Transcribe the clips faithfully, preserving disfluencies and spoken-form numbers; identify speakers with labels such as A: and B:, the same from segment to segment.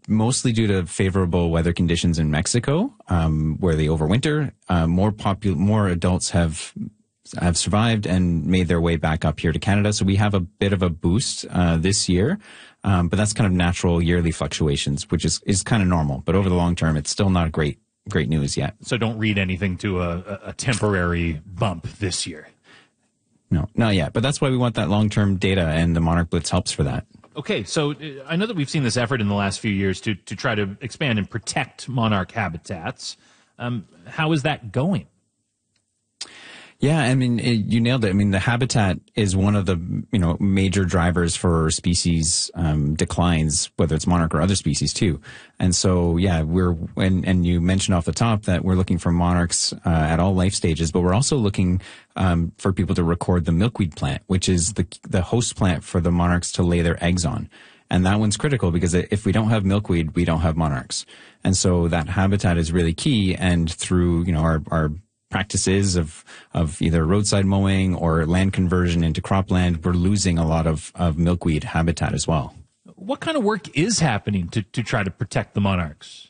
A: mostly due to favorable weather conditions in Mexico, um, where they overwinter. Uh, more popul- more adults have have survived and made their way back up here to Canada. So we have a bit of a boost uh, this year, um, but that's kind of natural yearly fluctuations, which is, is kind of normal. But over the long term, it's still not great great news yet.
B: So don't read anything to a, a temporary bump this year.
A: No, not yet. But that's why we want that long-term data, and the Monarch Blitz helps for that.
B: Okay, so uh, I know that we've seen this effort in the last few years to, to try to expand and protect monarch habitats. Um, how is that going?
A: Yeah, I mean, it, you nailed it. I mean, the habitat is one of the, you know, major drivers for species um, declines, whether it's monarch or other species too. And so, yeah, we're, and, and you mentioned off the top that we're looking for monarchs uh, at all life stages, but we're also looking um, for people to record the milkweed plant, which is the the host plant for the monarchs to lay their eggs on. And that one's critical because if we don't have milkweed, we don't have monarchs. And so that habitat is really key. And through, you know, our, our practices of, of either roadside mowing or land conversion into cropland, we're losing a lot of, of milkweed habitat as well.
B: What kind of work is happening to, to try to protect the monarchs?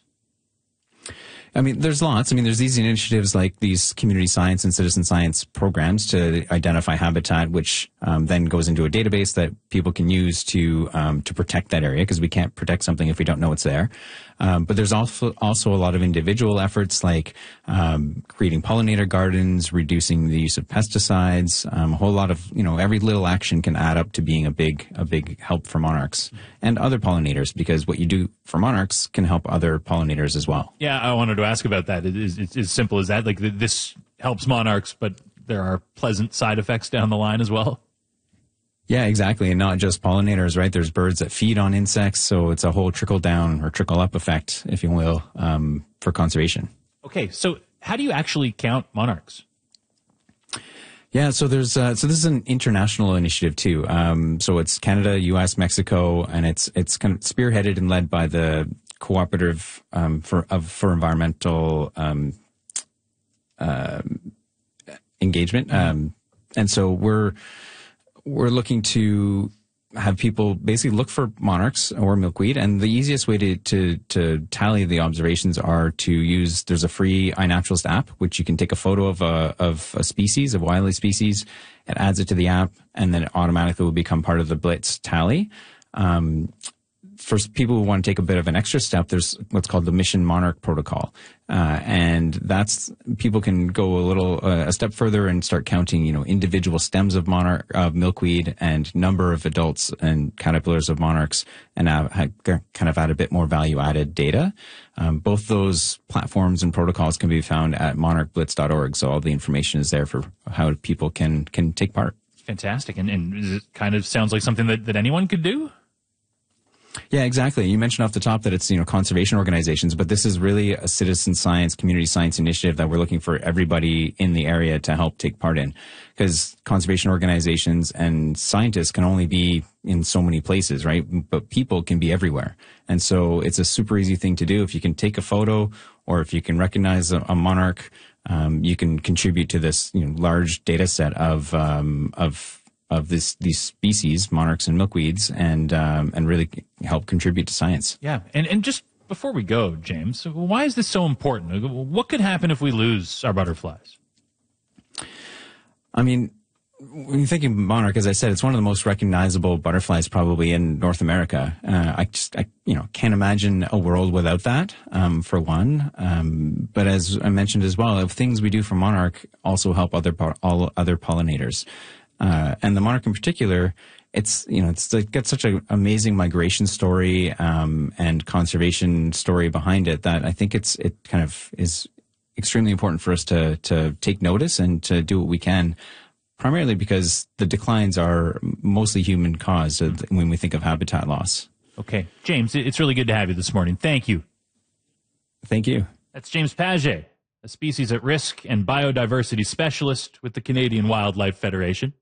A: I mean, there's lots. I mean, there's these initiatives like these community science and citizen science programs to identify habitat, which um, then goes into a database that people can use to um, to protect that area, because we can't protect something if we don't know it's there. Um, but there's also also a lot of individual efforts like um, creating pollinator gardens, reducing the use of pesticides. Um, a whole lot of, you know, every little action can add up to being a big a big help for monarchs and other pollinators, because what you do for monarchs can help other pollinators as well.
B: Yeah, I wanted to ask about that. It is, it's as simple as that. Like, this helps monarchs, but there are pleasant side effects down the line as well.
A: Yeah, exactly. And not just pollinators, right? There's birds that feed on insects. So it's a whole trickle down or trickle up effect, if you will, um, for conservation.
B: Okay. So how do you actually count monarchs?
A: Yeah, so there's uh, so this is an international initiative too. Um, so it's Canada, U S, Mexico, and it's it's kind of spearheaded and led by the Cooperative um, for of for Environmental um, uh, Engagement, um, and so we're we're looking to have people basically look for monarchs or milkweed, and the easiest way to, to, to tally the observations are to use, there's a free iNaturalist app, which you can take a photo of a, of a species, a wildlife species, it adds it to the app, and then it automatically will become part of the Blitz tally. Um, for people who want to take a bit of an extra step, there's what's called the Mission Monarch Protocol. Uh, and that's, people can go a little, uh, a step further and start counting, you know, individual stems of monarch, of milkweed and number of adults and caterpillars of monarchs, and have, have kind of add a bit more value added data. Um, both those platforms and protocols can be found at monarch blitz dot org. So all the information is there for how people can, can take part.
B: Fantastic. And, and it kind of sounds like something that, that anyone could do?
A: Yeah, exactly. You mentioned off the top that it's, you know, conservation organizations, but this is really a citizen science, community science initiative that we're looking for everybody in the area to help take part in, because conservation organizations and scientists can only be in so many places, right? But people can be everywhere. And so it's a super easy thing to do. If you can take a photo, or if you can recognize a, a monarch, um, you can contribute to this, you know, large data set of, um, of, of this, these species, monarchs and milkweeds, and um, and really help contribute to science.
B: Yeah, and, and just before we go, James, why is this so important? What could happen if we lose our butterflies?
A: I mean, when you think of monarch, as I said, it's one of the most recognizable butterflies probably in North America. Uh, I just, I, you know, can't imagine a world without that, um, for one. Um, but as I mentioned as well, if things we do for monarch also help other all other pollinators. Uh, and the monarch in particular, it's, you know, it's got such an amazing migration story, um, and conservation story behind it that I think it's, it kind of is extremely important for us to, to take notice and to do what we can, primarily because the declines are mostly human caused when we think of habitat loss.
B: Okay. James, it's really good to have you this morning. Thank you.
A: Thank you.
B: That's James Paget, a species at risk and biodiversity specialist with the Canadian Wildlife Federation.